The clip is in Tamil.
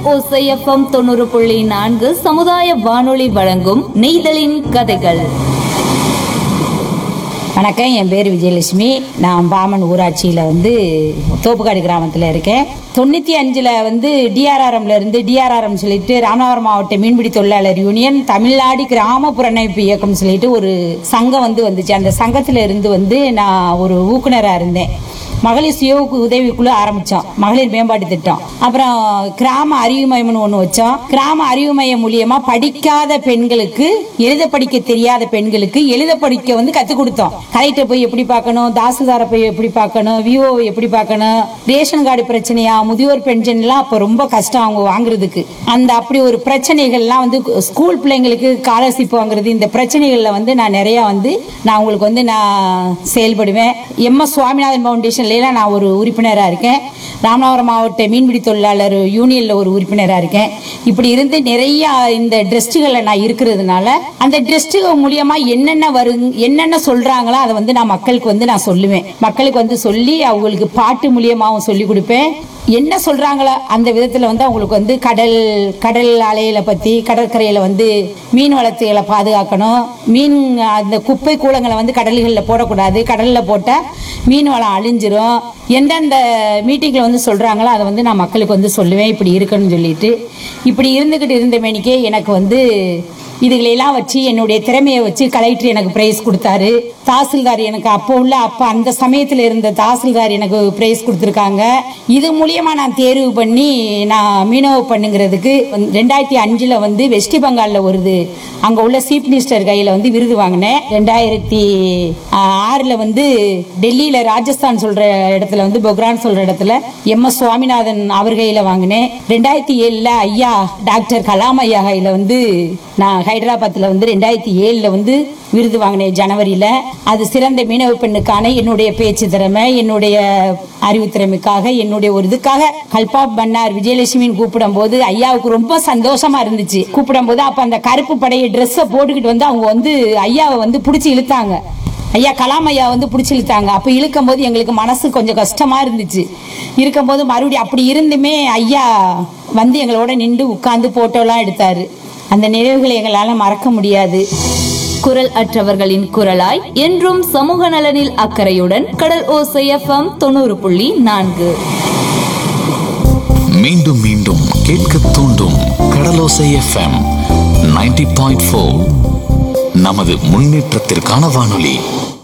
ஓசை எஃப்எம் 90.4 சமுதாய வானொலி வழங்கும் நெய்தலின் கதைகள். வணக்கம், என் பேர் விஜயலட்சுமி. நான் பாமன் ஊராட்சியில் தோப்புக்காடு கிராமத்தில் இருக்கேன். 95 டிஆர்ஆர்எம்ல இருந்து டிஆர்ஆர்எம் சொல்லிட்டு ராமநாதபுரம் மாவட்ட மீன்பிடி தொழிலாளர் யூனியன் தமிழ்நாடு கிராமப்புற இணைப்பு இயக்கம் சொல்லிட்டு ஒரு சங்கம் வந்துச்சு. அந்த சங்கத்துல இருந்து நான் ஒரு ஊக்குனராக இருந்தேன். மகளிர் சுய உதவிக்குழு ஆரம்பிச்சோம், மகளிர் மேம்பாட்டு திட்டம். அப்புறம் கிராம அறிவு மையம்னு ஒண்ணு வச்சோம். கிராம அறிவு மையம் மூலியமா படிக்காத பெண்களுக்கு, எழுத படிக்க தெரியாத பெண்களுக்கு எழுத படிக்க கத்துக் கொடுத்தோம். கலெக்டர் போய் எப்படி பார்க்கணும், தாசில்தாரை போய் எப்படி பார்க்கணும், விஓ எப்படி பார்க்கணும், ரேஷன் கார்டு பிரச்சனையா, முதியோர் பென்ஷன் எல்லாம் அப்ப ரொம்ப கஷ்டம் அவங்க வாங்குறதுக்கு. அப்படி ஒரு பிரச்சனைகள்லாம் ஸ்கூல் பிள்ளைங்களுக்கு ஸ்காலர்ஷிப் வாங்குறது, இந்த பிரச்சனைகள்ல நான் நிறைய நான் உங்களுக்கு நான் செயல்படுவேன். MS சுவாமிநாதன் ஃபவுண்டேஷன் நான் ஒரு உறுப்பினரா இருக்கேன். ராமநாதபுரம் மாவட்ட மீன்பிடி தொழிலாளர் யூனியன்ல ஒரு உறுப்பினரா இருக்கேன். இப்படி இருந்து நிறைய இந்த ட்ரஸ்ட்கள்ல நான் இருக்கிறதுனால அந்த ட்ரஸ்ட்கள் மூலியமா என்னென்ன சொல்றாங்களோ அதை நான் மக்களுக்கு நான் சொல்லுவேன். மக்களுக்கு சொல்லி அவங்களுக்கு பாட்டு மூலியமாவும் சொல்லி கொடுப்பேன். என்ன சொல்றாங்களோ அந்த விதத்துல அவங்களுக்கு கடல் அலையில பத்தி, கடற்கரையில மீன் வளர்த்துகளை பாதுகாக்கணும், மீன் அந்த குப்பை கூலங்களை கடல்கள்ல போடக்கூடாது, கடல்ல போட்டா மீன் வளம் அழிஞ்சிரும், எந்தெந்த மீட்டிங்ல சொல்றாங்களோ அதை நான் மக்களுக்கு சொல்லுவேன். இப்படி இருக்குன்னு சொல்லிட்டு இப்படி இருந்துகிட்டு இருந்த மேனிக்கே எனக்கு இதுகளெல்லாம் வச்சு என்னுடைய திறமையை வச்சு கலெக்டர் எனக்கு பிரைஸ் கொடுத்தாரு. தாசில்தார் எனக்கு அப்ப அந்த சமயத்துல இருந்த தாசில்தார் எனக்கு பிரைஸ் கொடுத்திருக்காங்க. இது மூலியமா நான் தேர்வு பண்ணி நான் மீனவ பண்ணுங்கிறதுக்கு 2005 வெஸ்ட் பெங்கால்ல அங்க உள்ள சீஃப் மினிஸ்டர் கையில விருது வாங்கினேன். 2006 டெல்லியில ராஜஸ்தான் சொல்ற இடத்துல பொக்ரான் சொல்ற இடத்துல MS சுவாமிநாதன் அவர் கையில வாங்கினேன். 2007 ஐயா டாக்டர் கலாம் ஐயா கையில நான் ஹைதராபாத்ல 2007 விருது வாங்கினேன் ஜனவரியில. அது சிறந்த மீனவ பெண்ணுக்கான என்னுடைய பேச்சு திறமை, என்னுடைய அறிவு திறமைக்காக, என்னுடைய ஒரு இதுக்காக கல்பா பண்ணார் விஜயலட்சுமின்னு கூப்பிடும் போது ஐயாவுக்கு ரொம்ப சந்தோஷமா இருந்துச்சு. கூப்பிடும் போது அப்ப அந்த கருப்பு படைய ட்ரெஸ் போட்டுக்கிட்டு அவங்க ஐயாவை பிடிச்சி இழுத்தாங்க. ஐயா கலாம் ஐயா பிடிச்சி இழுத்தாங்க. அப்ப இழுக்கும் போது எங்களுக்கு மனசு கொஞ்சம் கஷ்டமா இருந்துச்சு. இருக்கும்போது மறுபடியும் அப்படி இருந்துமே ஐயா எங்களோட நின்று உட்கார்ந்து போட்டோலாம் எடுத்தாரு. அந்த நினைவுகளை எங்களால மறக்க முடியாது. குரல் அற்றவர்களின் குரலாய் என்றும் சமூக நலனில் அக்கறையுடன் கடல் ஓசை எஃப்எம் 90.4. மீண்டும் மீண்டும் கேட்க தூண்டும் கடலோசை FM 90.4. நமது முன்னேற்றத்திற்கான வானொலி.